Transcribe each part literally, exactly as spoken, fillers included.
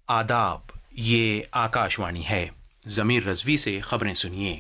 आदाब, ये आकाशवाणी है। ज़मीर रज़वी से खबरें सुनिए।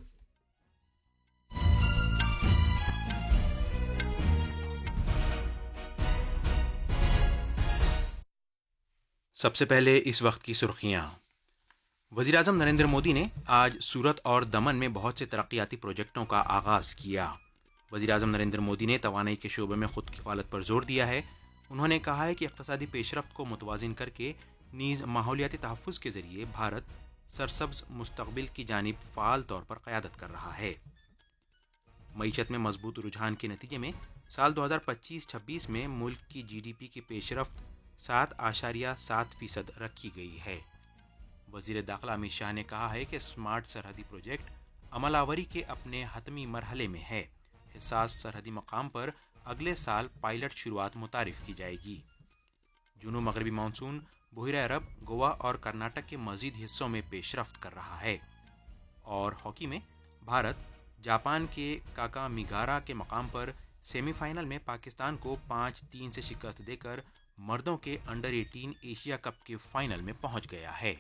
सबसे पहले इस वक्त की सुर्खियां। वज़ीर-ए-आज़म नरेंद्र मोदी ने आज सूरत और दमन में बहुत से तरक्याती प्रोजेक्टों का आगाज़ किया। वज़ीर-ए-आज़म नरेंद्र मोदी ने तवानाई के शोबे में खुद किफ़ालत पर जोर दिया है। उन्होंने कहा है कि इक़्तिसादी पेशरफ्त को मुतवाज़िन करके नीज़ माहौलियाती तहफ़्फ़ुज़ के ज़रिए भारत सरसब्ज़ मुस्तक़बिल की जानिब फ़ाल तौर पर क़यादत कर रहा है। मईशत में मजबूत रुझान के नतीजे में साल दो हज़ार पच्चीस छब्बीस में मुल्क की जी डी पी की पेशरफ्त सात आशारिया सात फीसद रखी गई है। वज़ीर दाखिला अमित शाह ने कहा है कि स्मार्ट सरहदी प्रोजेक्ट अमलावरी के अपने हतमी मरहले में है। हिसास सरहदी मकाम पर अगले साल पायलट शुरुआत मुतारिफ की जाएगी। जुनूब मगरबी मानसून बहिर अरब, गोवा और कर्नाटक के मजीद हिस्सों में पेशरफ्त कर रहा है। और हॉकी में भारत जापान के काकामिगारा के मकाम पर सेमीफाइनल में पाकिस्तान को पाँच तीन से शिकस्त देकर मर्दों के अंडर अठारह एशिया कप के फाइनल में पहुंच गया है।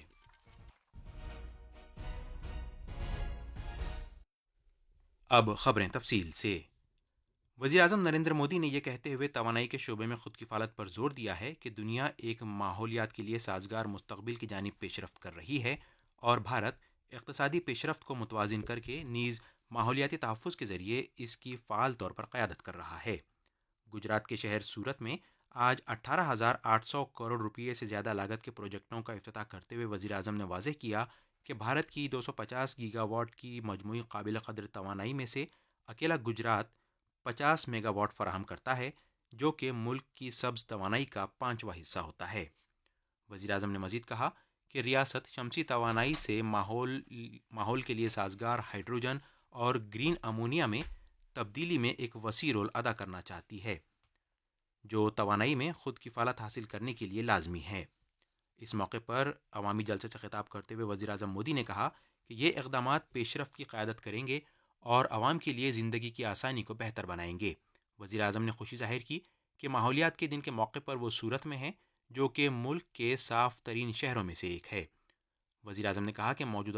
अब खबरें तफसील से। वज़ीर-ए-आज़म नरेंद्र मोदी ने यह कहते हुए तवानाई के शोबे में खुद किफ़ालत पर जोर दिया है कि दुनिया एक माहौलियात के लिए साजगार मुस्तक़बिल की जानिब पेशरफ्त कर रही है और भारत इक़्तिसादी पेशरफ्त को मुतवाज़िन करके नीज़ माहौलियाती तहफ़्फ़ुज़ के ज़रिए इसकी फ़ाल तौर पर क़यादत कर रहा है। गुजरात के शहर सूरत में आज अठारह हज़ार आठ सौ करोड़ रुपये से ज़्यादा लागत के प्रोजेक्टों का इफ्तिताह करते हुए वज़ीर-ए-आज़म ने वाज़ेह किया कि भारत की दो सौ पचास गीगावाट की मजमूई काबिल क़द्र तवानाई में से अकेला गुजरात पचास मेगावाट फराहम करता है, जो कि मुल्क की सब्ज़ तवानाई का पाँचवा हिस्सा होता है। वज़ीर-ए-आज़म ने मज़ीद कहा कि रियासत शमसी तवानाई से माहौल माहौल के लिए साजगार हाइड्रोजन और ग्रीन अमोनिया में तब्दीली में एक वसी रोल अदा करना चाहती है, जो तवानाई में खुद किफ़ालत हासिल करने के लिए लाजमी है। इस मौके पर अवामी जलसे से खिताब करते हुए वज़ीर-ए-आज़म मोदी ने कहा कि ये इक़दामात पेशरफ्त की क़यादत करेंगे और आवाम के लिए ज़िंदगी की आसानी को बेहतर बनाएंगे। वज़ीर-ए-आज़म ने खुशी जाहिर की कि माहौलियात के दिन के मौके पर वो सूरत में है, जो कि मुल्क के साफ़ तरीन शहरों में से एक है। वज़ीर-ए-आज़म ने कहा कि मौजूदा